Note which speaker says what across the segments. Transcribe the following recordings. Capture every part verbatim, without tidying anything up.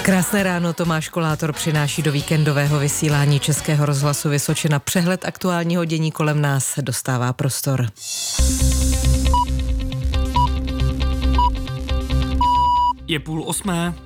Speaker 1: Krásné ráno, Tomáš Kolátor přináší do víkendového vysílání Českého rozhlasu Vysočina přehled aktuálního dění kolem nás, dostává prostor.
Speaker 2: Je půl osmé.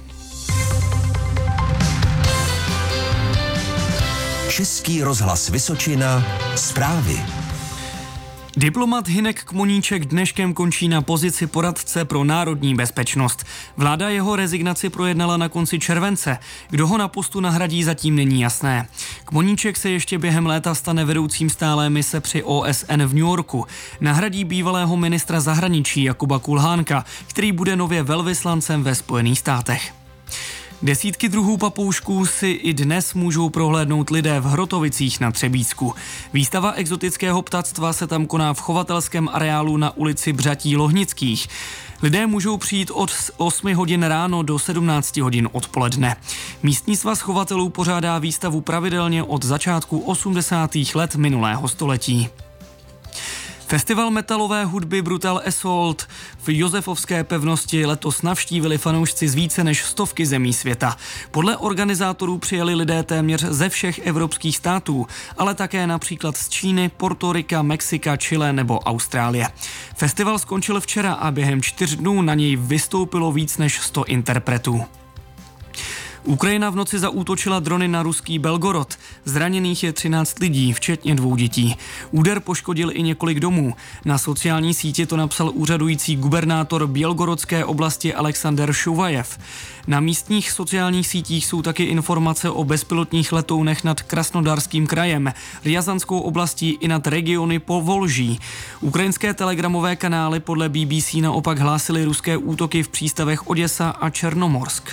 Speaker 3: Český rozhlas Vysočina, zprávy.
Speaker 2: Diplomat Hynek Kmoníček dneškem končí na pozici poradce pro národní bezpečnost. Vláda jeho rezignaci projednala na konci července. Kdo ho na postu nahradí, zatím není jasné. Kmoníček se ještě během léta stane vedoucím stálé mise při O S N v New Yorku. Nahradí bývalého ministra zahraničí Jakuba Kulhánka, který bude nově velvyslancem ve Spojených státech. Desítky druhů papoušků si i dnes můžou prohlédnout lidé v Hrotovicích na Třebíčsku. Výstava exotického ptactva se tam koná v chovatelském areálu na ulici Břatí Lohnických. Lidé můžou přijít od osmi hodin ráno do sedmnácti hodin odpoledne. Místní svaz chovatelů pořádá výstavu pravidelně od začátku osmdesátých let minulého století. Festival metalové hudby Brutal Assault v Josefovské pevnosti letos navštívili fanoušci z více než stovky zemí světa. Podle organizátorů přijeli lidé téměř ze všech evropských států, ale také například z Číny, Portorika, Mexika, Chile nebo Austrálie. Festival skončil včera a během čtyř dnů na něj vystoupilo víc než sto interpretů. Ukrajina v noci zaútočila drony na ruský Belgorod. Zraněných je třináct lidí, včetně dvou dětí. Úder poškodil i několik domů. Na sociální síti to napsal úřadující gubernátor Bělgorodské oblasti Alexander Šuvajev. Na místních sociálních sítích jsou taky informace o bezpilotních letounech nad Krasnodarským krajem, Rjazanskou oblastí i nad regiony Povolží. Ukrajinské telegramové kanály podle B B C naopak hlásily ruské útoky v přístavech Oděsa a Černomorsk.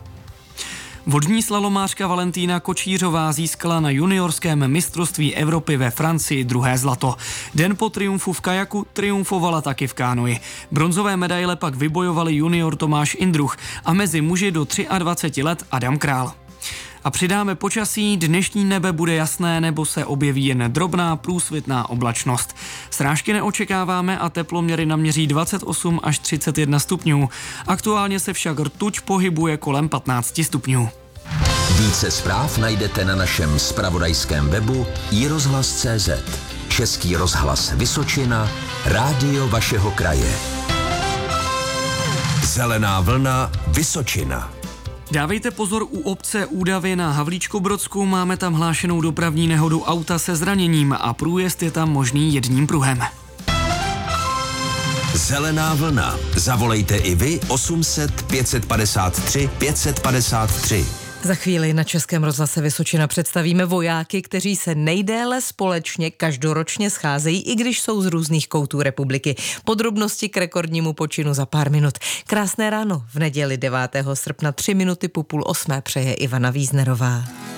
Speaker 2: Vodní slalomářka Valentína Kočířová získala na juniorském mistrovství Evropy ve Francii druhé zlato. Den po triumfu v kajaku triumfovala taky v kánoji. Bronzové medaile pak vybojovali junior Tomáš Indruch a mezi muži do dvaceti třech let Adam Král. A přidáme počasí, dnešní nebe bude jasné nebo se objeví jen drobná průsvitná oblačnost. Srážky neočekáváme a teploměry naměří dvacet osm až třicet jedna stupňů. Aktuálně se však rtuť pohybuje kolem patnáct stupňů.
Speaker 3: Více zpráv najdete na našem zpravodajském webu i rozhlas tečka cé zet. Český rozhlas Vysočina, rádio vašeho kraje. Zelená vlna Vysočina.
Speaker 2: Dávejte pozor u obce Údavy na Havlíčkobrodsku, máme tam hlášenou dopravní nehodu auta se zraněním a průjezd je tam možný jedním pruhem.
Speaker 3: Zelená vlna. Zavolejte i vy osm set pět set padesát tři pět set padesát tři.
Speaker 1: Za chvíli na Českém rozhlase Vysočina představíme vojáky, kteří se nejdéle společně každoročně scházejí, i když jsou z různých koutů republiky. Podrobnosti k rekordnímu počinu za pár minut. Krásné ráno v neděli devátého srpna, tři minuty po půl osmé přeje Ivana Víznerová.